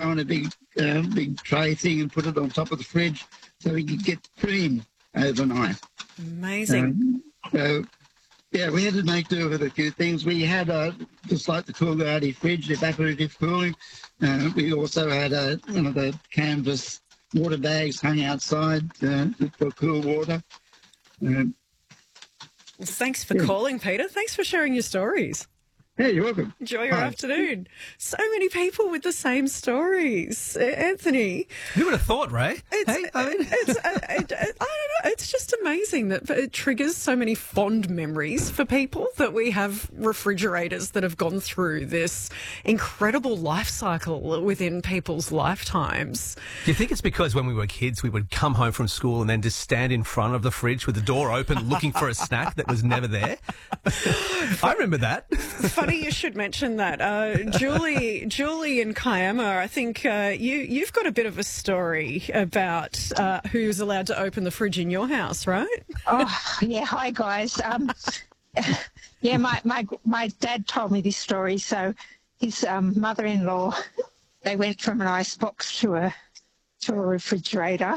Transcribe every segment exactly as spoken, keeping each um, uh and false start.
on a big, uh, big tray thing and put it on top of the fridge so we could get cream overnight. Amazing. Um, so, yeah, we had to make do with a few things. We had, uh, just like the Coolgardie fridge, the evaporative cooling. Uh, we also had uh, one of the canvas water bags hung outside uh, for cool water. Um, Well, thanks for yeah. calling, Peter. Thanks for sharing your stories. Yeah, you're welcome. Enjoy your Bye. afternoon. So many people with the same stories. Uh, Anthony. Who would have thought, Ray? It's, hey, I mean... it's, uh, it, I don't know. It's just amazing that it triggers so many fond memories for people, that we have refrigerators that have gone through this incredible life cycle within people's lifetimes. Do you think it's because when we were kids, we would come home from school and then just stand in front of the fridge with the door open looking for a snack that was never there? I remember that. Funny you should mention that. Uh, Julie, Julie in Kiama, I think uh, you, you've got a bit of a story about uh, who's allowed to open the fridge in your house, right? Oh, yeah. Hi, guys. Um, yeah, my, my my dad told me this story. So his um, mother-in-law, they went from an ice box to a to a refrigerator,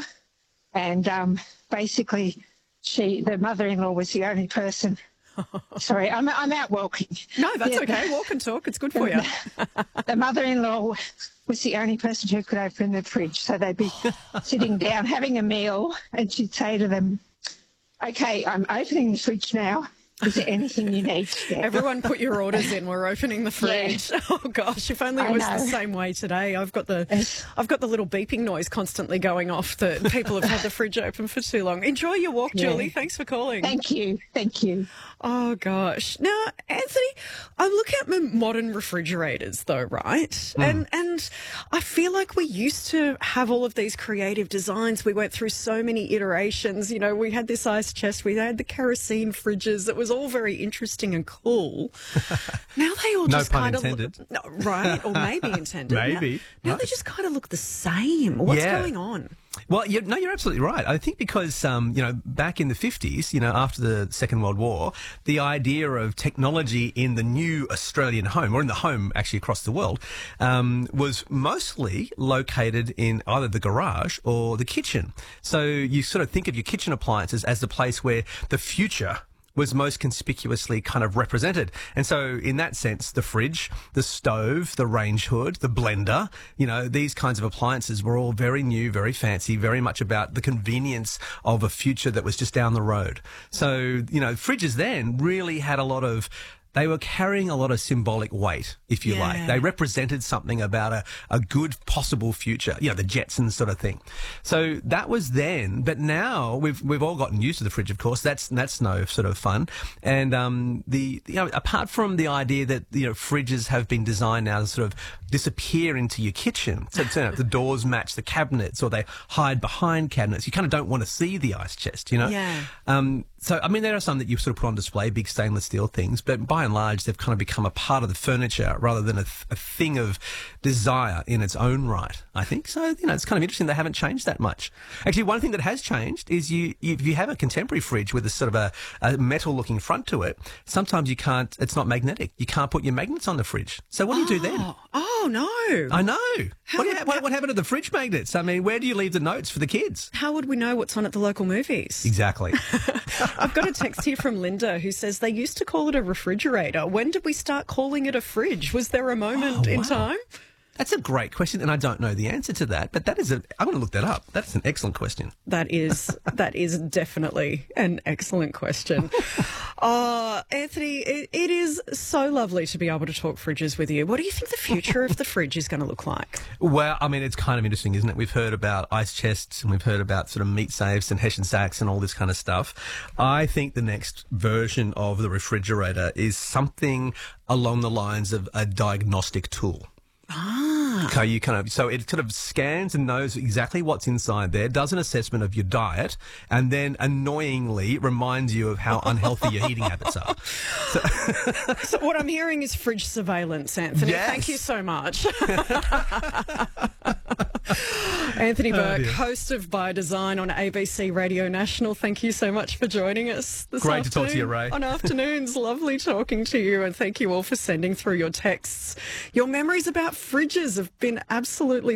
and um, basically, she the mother-in-law was the only person. Sorry, I'm I'm out walking. No, that's Yeah, okay. the- Walk and talk. It's good for you. The mother-in-law was the only person who could open the fridge. So they'd be sitting down having a meal, and she'd say to them, "Okay, I'm opening the fridge now. Is there anything you need?" Yeah. Everyone put your orders in. We're opening the fridge. Yeah. Oh gosh, if only it I was know. the same way today. I've got the Yes. I've got the little beeping noise constantly going off that people have had the fridge open for too long. Enjoy your walk, Yeah. Julie. Thanks for calling. Thank you. Thank you. Oh, gosh. Now, Anthony, I'm looking at my modern refrigerators, though, right? Mm. And and I feel like we used to have all of these creative designs. We went through so many iterations. You know, we had this ice chest, we had the kerosene fridges. It was all very interesting and cool. Now they all No just pun kind of intended. look, no, right, or maybe intended. Maybe. Now, now Right. they just kind of look the same. What's Yeah. going on? Well, you, no, you're absolutely right. I think because, um, you know, back in the fifties, you know, after the Second World War, the idea of technology in the new Australian home, or in the home actually across the world, um, was mostly located in either the garage or the kitchen. So you sort of think of your kitchen appliances as the place where the future was most conspicuously kind of represented. And so in that sense, the fridge, the stove, the range hood, the blender, you know, these kinds of appliances were all very new, very fancy, very much about the convenience of a future that was just down the road. So, you know, fridges then really had a lot of, they were carrying a lot of symbolic weight, if you Yeah. like. They represented something about a, a good possible future, you know, the Jetsons sort of thing. So that was then, but now we've we've all gotten used to the fridge, of course. That's that's no sort of fun. And um, the you know, apart from the idea that you know fridges have been designed now to sort of disappear into your kitchen, so you know, the doors match the cabinets, or they hide behind cabinets. You kind of don't want to see the ice chest, you know. Yeah. Um, so I mean, there are some that you sort of put on display, big stainless steel things, but by and large, they've kind of become a part of the furniture rather than a, th- a thing of desire in its own right, I think. So, you know, it's kind of interesting they haven't changed that much. Actually, one thing that has changed is you, you if you have a contemporary fridge with a sort of a, a metal-looking front to it, sometimes you can't, it's not magnetic. You can't put your magnets on the fridge. So what do you do then? Oh, oh no. I know. How What, do you, would- what, what happened to the fridge magnets? I mean, where do you leave the notes for the kids? How would we know what's on at the local movies? Exactly. I've got a text here from Linda who says they used to call it a refrigerator. When did we start calling it a fridge? Was there a moment Oh, in wow. time? That's a great question, and I don't know the answer to that, but that is a, I'm going to look that up. That's an excellent question. That is that is definitely an excellent question. Uh, Anthony, it, it is so lovely to be able to talk fridges with you. What do you think the future of the fridge is going to look like? Well, I mean, it's kind of interesting, isn't it? We've heard about ice chests and we've heard about sort of meat safes and Hessian sacks and all this kind of stuff. I think the next version of the refrigerator is something along the lines of a diagnostic tool. Ah. Okay, you kind of, so it kind of scans and knows exactly what's inside there, does an assessment of your diet, and then annoyingly reminds you of how unhealthy your eating habits are. So what I'm hearing is fridge surveillance, Anthony. Yes. Thank you so much. Anthony Burke, dear. host of By Design on A B C Radio National. Thank you so much for joining us this Great to talk to you, afternoon Ray. On Afternoons. Lovely talking to you, and thank you all for sending through your texts. Your memories about fridges have been absolutely